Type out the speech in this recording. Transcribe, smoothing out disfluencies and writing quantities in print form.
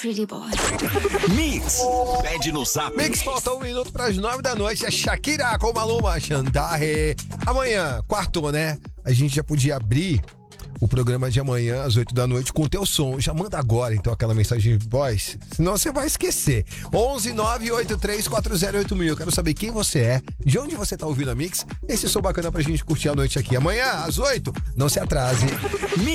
pretty boy. Mix, pede no zap. Mix, falta 1 minuto para as 9 da noite. É Shakira com Maluma, Chantarre. Amanhã, quartou, né? A gente já podia abrir o programa de amanhã, às 8 da noite, com o teu som. Já manda agora, então, aquela mensagem de voz, senão você vai esquecer. 11983408000. Quero saber quem você é, de onde você tá ouvindo a Mix. Esse som bacana pra gente curtir a noite aqui. Amanhã, às 8, não se atrase.